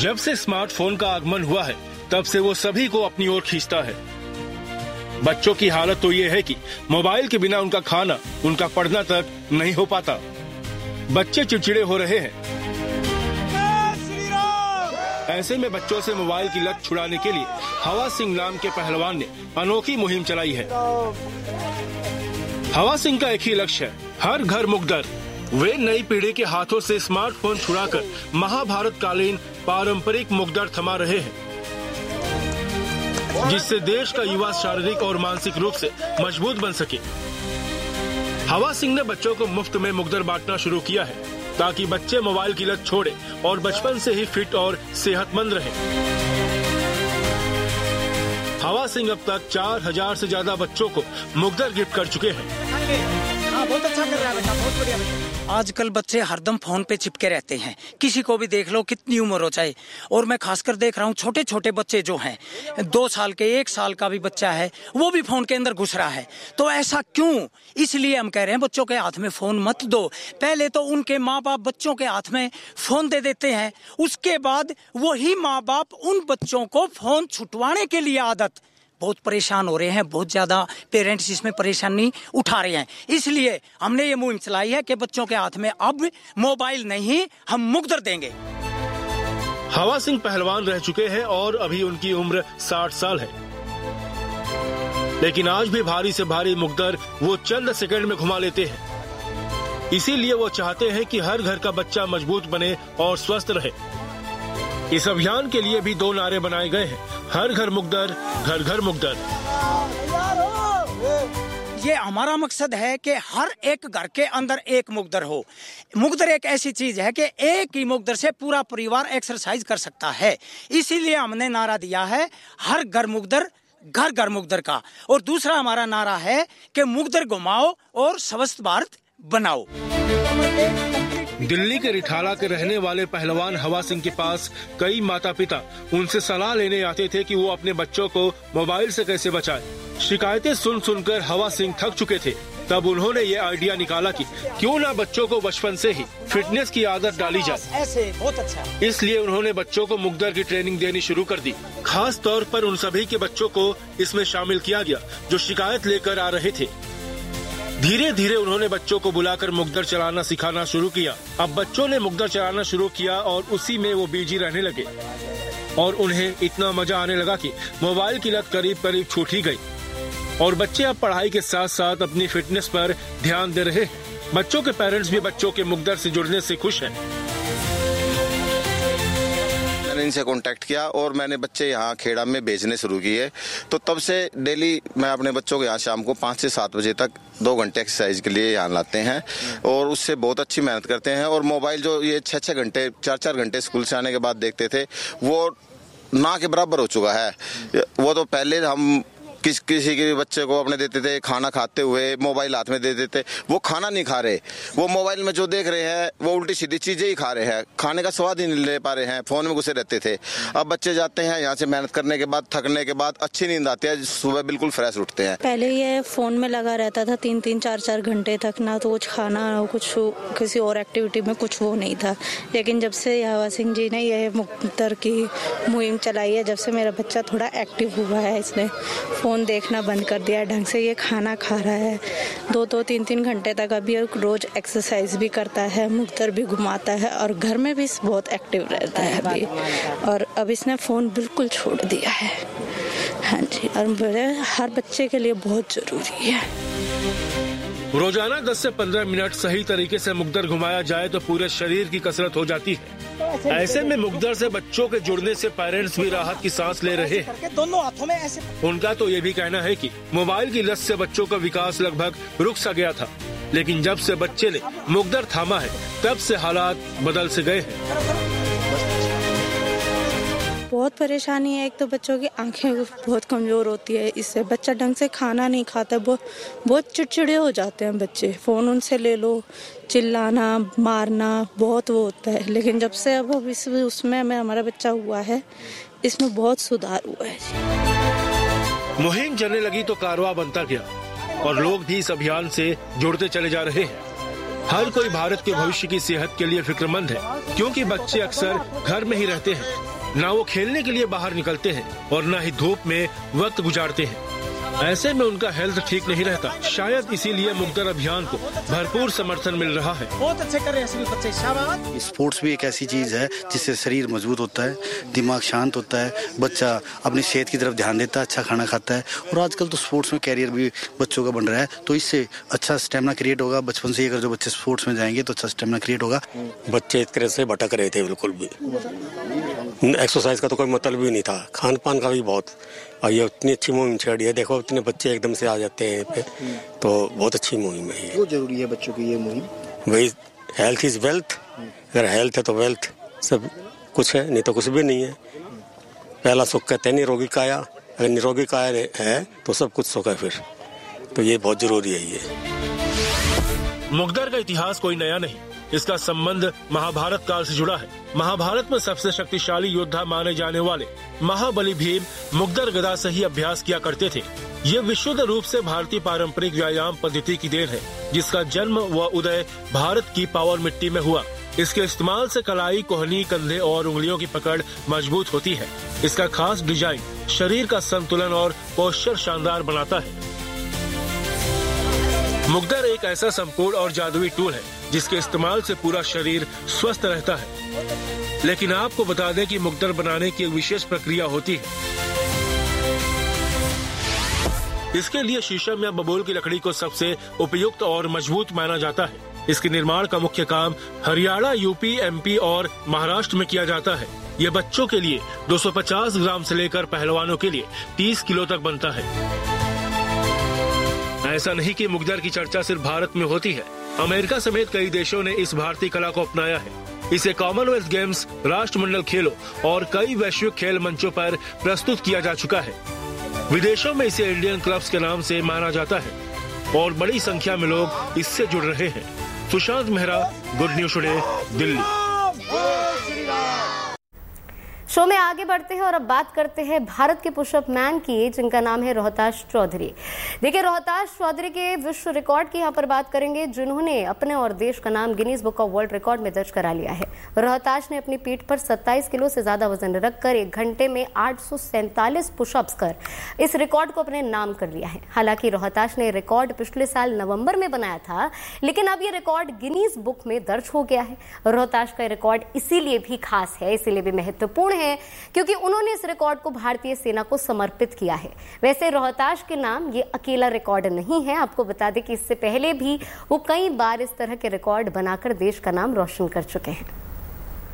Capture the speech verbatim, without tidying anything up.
जब से स्मार्टफोन का आगमन हुआ है तब से वो सभी को अपनी ओर खींचता है। बच्चों की हालत तो ये है कि मोबाइल के बिना उनका खाना, उनका पढ़ना तक नहीं हो पाता। बच्चे चिड़चिड़े हो रहे हैं। ऐसे में बच्चों से मोबाइल की लत छुड़ाने के लिए हवा सिंह नाम के पहलवान ने अनोखी मुहिम चलाई है। हवा सिंह का एक ही लक्ष्य है, हर घर मुकद्दर। वे नई पीढ़ी के हाथों से स्मार्टफोन छुड़ाकर महाभारत कालीन पारंपरिक मुकद्दर थमा रहे हैं, जिससे देश का युवा शारीरिक और मानसिक रूप से मजबूत बन सके। हवा सिंह ने बच्चों को मुफ्त में मुकद्दर बांटना शुरू किया है ताकि बच्चे मोबाइल की लत छोड़े और बचपन से ही फिट और सेहतमंद रहे। हवा सिंह अब तक चार हजार से ज्यादा बच्चों को मुकद्दर गिफ्ट कर चुके हैं। हाँ, बहुत अच्छा कर रहा है बेटा, बहुत बढ़िया बेटा। आजकल बच्चे हरदम फोन पे चिपके रहते हैं, किसी को भी देख लो, कितनी उम्र हो चाहे। और मैं खासकर देख रहा हूँ छोटे छोटे बच्चे जो हैं, दो साल के, एक साल का भी बच्चा है, वो भी फोन के अंदर घुस रहा है। तो ऐसा क्यों? इसलिए हम कह रहे हैं बच्चों के हाथ में फोन मत दो। पहले तो उनके माँ बाप बच्चों के हाथ में फोन दे देते हैं, उसके बाद वही माँ बाप उन बच्चों को फोन छुटवाने के लिए आदत, बहुत परेशान हो रहे हैं। बहुत ज्यादा पेरेंट्स इसमें परेशानी उठा रहे हैं। इसलिए हमने ये मुहिम चलाई है कि बच्चों के हाथ में अब मोबाइल नहीं, हम मुकद्दर देंगे। हवा सिंह पहलवान रह चुके हैं और अभी उनकी उम्र साठ साल है, लेकिन आज भी भारी से भारी मुकद्दर वो चंद सेकंड में घुमा लेते हैं। इसीलिए वो चाहते हैं कि हर घर का बच्चा मजबूत बने और स्वस्थ रहे। इस अभियान के लिए भी दो नारे बनाए गए हैं, हर घर मुकद्दर, घर घर मुकद्दर। ये हमारा मकसद है कि हर एक घर के अंदर एक मुकद्दर हो। मुकद्दर एक ऐसी चीज है कि एक ही मुकद्दर से पूरा परिवार एक्सरसाइज कर सकता है। इसीलिए हमने नारा दिया है हर घर मुकद्दर, घर घर मुकद्दर का। और दूसरा हमारा नारा है कि मुकद्दर घुमाओ और स्वस्थ भारत बनाओ। दिल्ली के रिठाला के रहने वाले पहलवान हवा सिंह के पास कई माता पिता उनसे सलाह लेने आते थे कि वो अपने बच्चों को मोबाइल से कैसे बचाएं। शिकायतें सुन सुनकर हवा सिंह थक चुके थे। तब उन्होंने ये आइडिया निकाला कि क्यों ना बच्चों को बचपन से ही फिटनेस की आदत डाली जाए। ऐसे बहुत अच्छा। इसलिए उन्होंने बच्चों को मुकद्दर की ट्रेनिंग देनी शुरू कर दी। खास तौर पर उन सभी के बच्चों को इसमें शामिल किया गया जो शिकायत लेकर आ रहे थे। धीरे धीरे उन्होंने बच्चों को बुलाकर मुकद्दर चलाना सिखाना शुरू किया। अब बच्चों ने मुकद्दर चलाना शुरू किया और उसी में वो बिजी रहने लगे और उन्हें इतना मजा आने लगा कि मोबाइल की लत करीब करीब छूट ही गई और बच्चे अब पढ़ाई के साथ साथ अपनी फिटनेस पर ध्यान दे रहे हैं। बच्चों के पेरेंट्स भी बच्चों के मुकद्दर से जुड़ने से खुश हैं। मैंने इनसे कांटेक्ट किया और मैंने बच्चे यहाँ खेड़ा में भेजने शुरू किए। तो तब से डेली मैं अपने बच्चों को यहाँ शाम को पाँच से सात बजे तक दो घंटे एक्सरसाइज के लिए यहाँ लाते हैं और उससे बहुत अच्छी मेहनत करते हैं। और मोबाइल जो ये छः छः घंटे चार चार घंटे स्कूल से आने के बाद देखते थे, वो ना के बराबर हो चुका है। वो तो पहले हम किस किसी के बच्चे को अपने देते थे, खाना खाते हुए मोबाइल हाथ में दे देते, वो खाना नहीं खा रहे, वो मोबाइल में जो देख रहे हैं वो उल्टी सीधी चीजें ही खा रहे हैं, खाने का स्वाद ही नहीं ले पा रहे हैं, फोन में घुसे रहते थे। अब बच्चे जाते हैं यहाँ से मेहनत करने के बाद, थकने के बाद अच्छी नींद आती है, सुबह बिल्कुल फ्रेश उठते हैं। पहले ये फोन में लगा रहता था तीन तीन चार चार घंटे तक, ना तो कुछ खाना ना कुछ किसी और एक्टिविटी में कुछ वो नहीं था। लेकिन जब से हवा सिंह जी ने ये मुकद्दर की मुहिम चलाई है, जब से मेरा बच्चा थोड़ा एक्टिव हुआ है, इसने फोन देखना बंद कर दिया, ढंग से ये खाना खा रहा है, दो दो तीन तीन घंटे तक अभी रोज एक्सरसाइज भी करता है, मुकद्दर भी घुमाता है और घर में भी बहुत एक्टिव रहता है अभी। और अब इसने फोन बिल्कुल छोड़ दिया है। हाँ जी, और मेरे हर बच्चे के लिए बहुत जरूरी है। रोजाना दस से पंद्रह मिनट सही तरीके से मुकद्दर घुमाया जाए तो पूरे शरीर की कसरत हो जाती है। ऐसे में मुकद्दर से बच्चों के जुड़ने से पेरेंट्स भी राहत की सांस ले रहे हैं। दोनों हाथों में ऐसे। उनका तो ये भी कहना है कि मोबाइल की लत से बच्चों का विकास लगभग रुक सा गया था, लेकिन जब से बच्चे ने मुकद्दर थामा है तब से हालात बदल से गए हैं। बहुत परेशानी है। एक तो बच्चों की आंखें बहुत कमजोर होती है, इससे बच्चा ढंग से खाना नहीं खाता, बहुत बहुत चिड़चिड़े हो जाते हैं बच्चे। फोन उनसे ले लो, चिल्लाना मारना बहुत वो होता है। लेकिन जब से अब इस उसमें में हमारा बच्चा हुआ है, इसमें बहुत सुधार हुआ है। मुहिम चलने लगी तो कारवां बनता गया और लोग भी इस अभियान से जुड़ते चले जा रहे हैं। हर कोई भारत के भविष्य की सेहत के लिए फिक्रमंद है, क्योंकि बच्चे अक्सर घर में ही रहते हैं ना वो खेलने के लिए बाहर निकलते हैं और ना ही धूप में वक्त गुजारते हैं। ऐसे में उनका हेल्थ ठीक नहीं रहता। शायद इसीलिए मुग्दर अभियान को भरपूर समर्थन मिल रहा है। बहुत अच्छे कर रहे हैं बच्चे, शाबाश। स्पोर्ट्स भी एक ऐसी चीज है जिससे शरीर मजबूत होता है, दिमाग शांत होता है, बच्चा अपनी सेहत की तरफ ध्यान देता है, अच्छा खाना खाता है। और आजकल तो स्पोर्ट्स में कैरियर भी बच्चों का बन रहा है, तो इससे अच्छा स्टेमिना क्रिएट होगा। बचपन से अगर जो बच्चे स्पोर्ट्स में जाएंगे तो अच्छा स्टेमिना क्रिएट होगा। बच्चे इस तरह से भटक रहे थे, बिल्कुल भी एक्सरसाइज का तो कोई मतलब भी नहीं था, खान पान का भी बहुत। और ये इतनी अच्छी मुहिम छेड़ी है, देखो इतने बच्चे एकदम से आ जाते हैं पे, तो बहुत अच्छी मुहिम है ये। वो जरूरी है बच्चों की ये मुहिम। वही हेल्थ इज वेल्थ, अगर हेल्थ है तो वेल्थ सब कुछ है, नहीं तो कुछ भी नहीं है। पहला सुख कहते हैं निरोगी काया, अगर निरोगी काया है तो सब कुछ सुख है फिर, तो ये बहुत जरूरी है ये। मुग्दर का इतिहास कोई नया नहीं, इसका संबंध महाभारत काल से जुड़ा है। महाभारत में सबसे शक्तिशाली योद्धा माने जाने वाले महाबली भीम मुग्दर गदा से ही अभ्यास किया करते थे। ये विशुद्ध रूप से भारतीय पारंपरिक व्यायाम पद्धति की देन है, जिसका जन्म व उदय भारत की पावन मिट्टी में हुआ। इसके इस्तेमाल से कलाई, कोहनी, कंधे और उंगलियों की पकड़ मजबूत होती है। इसका खास डिजाइन शरीर का संतुलन और पोस्चर शानदार बनाता है। मुग्दर एक ऐसा संपूर्ण और जादुई टूल है जिसके इस्तेमाल से पूरा शरीर स्वस्थ रहता है। लेकिन आपको बता दें कि मुग्दर बनाने की एक विशेष प्रक्रिया होती है। इसके लिए शीशम या बबूल की लकड़ी को सबसे उपयुक्त और मजबूत माना जाता है। इसके निर्माण का मुख्य काम हरियाणा, यूपी, एमपी और महाराष्ट्र में किया जाता है। ये बच्चों के लिए दो सौ पचास ग्राम से लेकर पहलवानों के लिए तीस किलो तक बनता है। ऐसा नहीं कि मुग्दर की चर्चा सिर्फ भारत में होती है, अमेरिका समेत कई देशों ने इस भारतीय कला को अपनाया है। इसे कॉमनवेल्थ गेम्स, राष्ट्रमंडल खेलों और कई वैश्विक खेल मंचों पर प्रस्तुत किया जा चुका है। विदेशों में इसे इंडियन क्लब्स के नाम से माना जाता है और बड़ी संख्या में लोग इससे जुड़ रहे हैं। Sushant Mehra, good news today, Delhi. Show में आगे बढ़ते हैं और अब बात करते हैं भारत के पुशअप मैन की, जिनका नाम है रोहताश चौधरी। देखिए, रोहताश चौधरी के विश्व रिकॉर्ड की यहाँ पर बात करेंगे, जिन्होंने अपने और देश का नाम Guinness book of world record में दर्ज करा लिया है। रोहताश ने अपनी पीठ पर सत्ताईस किलो से ज्यादा वजन रखकर एक घंटे में आठ सौ सैंतालीस पुशअप्स कर इस रिकॉर्ड को अपने नाम कर लिया है। हालांकि रोहताश ने रिकॉर्ड पिछले साल नवंबर में बनाया था, लेकिन अब ये रिकॉर्ड गिनीज बुक में दर्ज हो गया है। रोहताश का रिकॉर्ड इसीलिए भी खास है, इसीलिए भी महत्वपूर्ण है क्योंकि उन्होंने इस रिकॉर्ड को भारतीय सेना को समर्पित किया है। वैसे रोहताश के नाम ये अकेला रिकॉर्ड नहीं है, आपको बता दें कि इससे पहले भी वो कई बार इस तरह के रिकॉर्ड बनाकर देश का नाम रोशन कर चुके हैं।